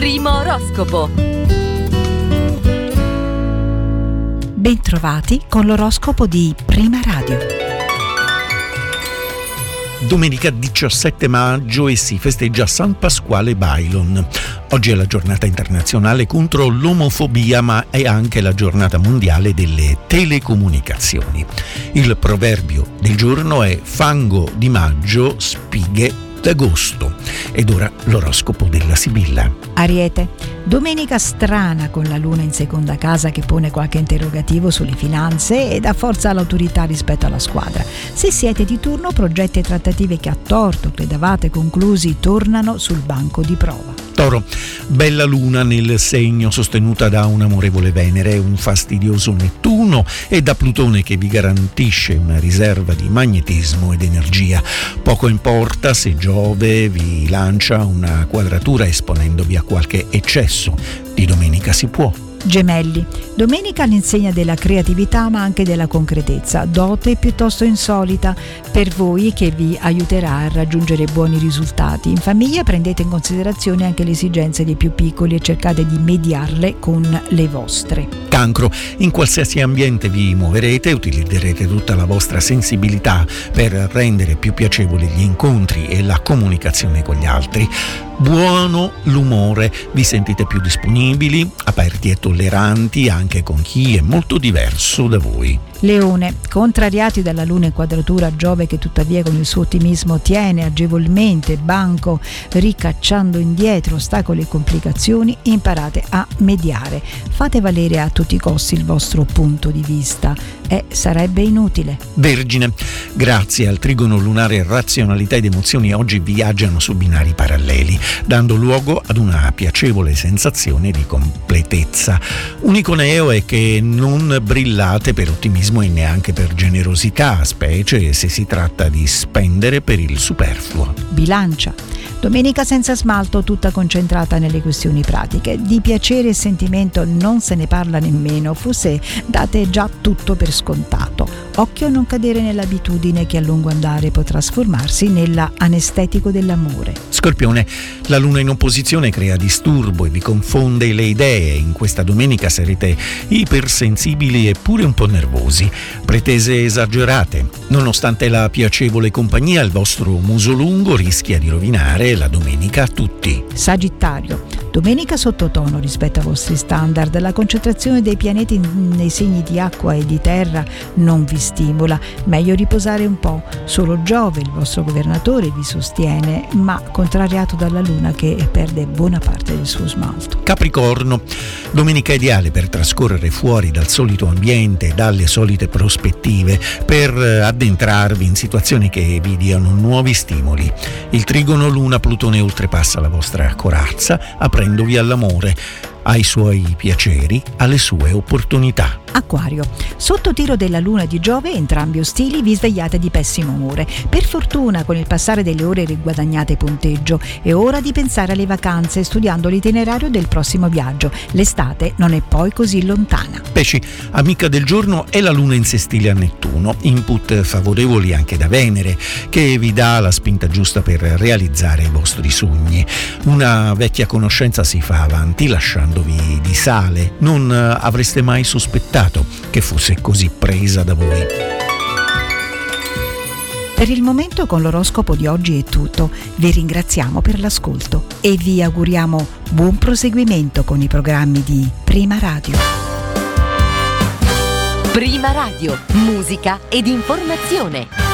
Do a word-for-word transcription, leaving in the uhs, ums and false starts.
Primo oroscopo. Bentrovati con l'oroscopo di Prima Radio. Domenica diciassette maggio e si festeggia San Pasquale Bailon. Oggi è la giornata internazionale contro l'omofobia, ma è anche la giornata mondiale delle telecomunicazioni. Il proverbio del giorno è fango di maggio, spighe d'agosto. Ed ora l'oroscopo della Sibilla. Ariete, domenica strana con la luna in seconda casa che pone qualche interrogativo sulle finanze e dà forza all'autorità rispetto alla squadra. Se siete di turno, progetti e trattative che a torto credevate conclusi tornano sul banco di prova. Toro, bella luna nel segno sostenuta da un'amorevole Venere, un fastidioso Nettuno e da Plutone che vi garantisce una riserva di magnetismo ed energia. Poco importa se Giove vi lancia una quadratura esponendovi a qualche eccesso. Di domenica si può. Gemelli, domenica all'insegna della creatività ma anche della concretezza, dote piuttosto insolita per voi che vi aiuterà a raggiungere buoni risultati. In famiglia prendete in considerazione anche le esigenze dei più piccoli e cercate di mediarle con le vostre. Cancro, in qualsiasi ambiente vi muoverete, utilizzerete tutta la vostra sensibilità per rendere più piacevoli gli incontri e la comunicazione con gli altri. Buono l'umore, vi sentite più disponibili, aperti e tolleranti anche con chi è molto diverso da voi. Leone, contrariati dalla luna in quadratura, Giove che tuttavia con il suo ottimismo tiene agevolmente banco ricacciando indietro ostacoli e complicazioni, imparate a mediare. Fate valere a tutti i costi il vostro punto di vista e sarebbe inutile. Vergine, grazie al trigono lunare razionalità ed emozioni oggi viaggiano su binari paralleli, dando luogo ad una piacevole sensazione di completezza. Unico neo è che non brillate per ottimismo e neanche per generosità, specie se si tratta di spendere per il superfluo. Bilancia, domenica senza smalto, tutta concentrata nelle questioni pratiche. Di piacere e sentimento non se ne parla nemmeno, forse date già tutto per scontato. Occhio a non cadere nell'abitudine che a lungo andare può trasformarsi nella anestetico dell'amore. Scorpione, la luna in opposizione crea disturbo e vi confonde le idee. In questa domenica sarete ipersensibili e pure un po' nervosi. Pretese esagerate. Nonostante la piacevole compagnia, il vostro muso lungo rischia di rovinare la domenica a tutti. Sagittario, domenica sottotono rispetto ai vostri standard. La concentrazione dei pianeti nei segni di acqua e di terra non vi stimola. Meglio riposare un po'. Solo Giove, il vostro governatore, vi sostiene, ma contrariato dalla luna che perde buona parte del suo smalto. Capricorno, domenica ideale per trascorrere fuori dal solito ambiente, dalle solite prospettive, per addentrarvi in situazioni che vi diano nuovi stimoli. Il trigono luna-Plutone oltrepassa la vostra corazza, aprendovi all'amore, ai suoi piaceri, alle sue opportunità. Acquario, sotto tiro della luna di Giove, entrambi ostili, vi svegliate di pessimo umore. Per fortuna con il passare delle ore riguadagnate punteggio. È ora di pensare alle vacanze studiando l'itinerario del prossimo viaggio. L'estate non è poi così lontana. Pesci, amica del giorno è la luna in sestile a Nettuno, input favorevoli anche da Venere che vi dà la spinta giusta per realizzare i vostri sogni. Una vecchia conoscenza si fa avanti lasciandovi di sale, non avreste mai sospettato che fosse così presa da voi. Per il momento con l'oroscopo di oggi è tutto. Vi ringraziamo per l'ascolto e vi auguriamo buon proseguimento con i programmi di Prima Radio. Prima Radio, musica ed informazione.